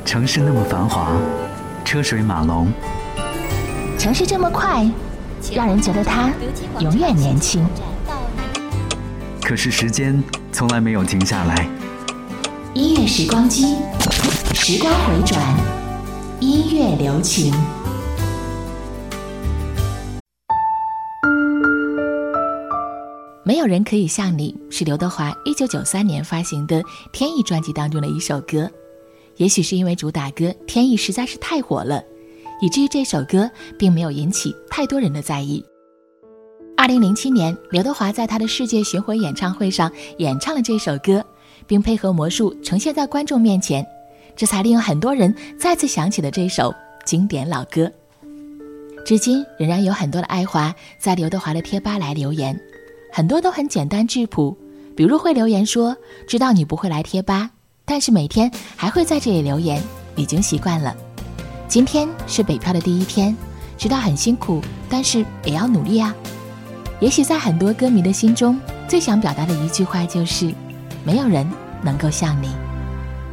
城市那么繁华，车水马龙， 城市这么快，让人觉得它永远年轻。 可是时间从来没有停下来。 音乐时光机，时光回转，音乐留情。没有人可以像你，是刘德华1993年发行的《天意》专辑当中的一首歌。也许是因为主打歌《天意》实在是太火了，以至于这首歌并没有引起太多人的在意。2007年，刘德华在他的世界巡回演唱会上演唱了这首歌，并配合魔术呈现在观众面前，这才令很多人再次想起了这首经典老歌。至今仍然有很多的爱华在刘德华的贴吧来留言，很多都很简单质朴，比如会留言说，知道你不会来贴吧，但是每天还会在这里留言，已经习惯了。今天是北漂的第一天，知道很辛苦，但是也要努力啊。也许在很多歌迷的心中，最想表达的一句话就是，没有人能够像你。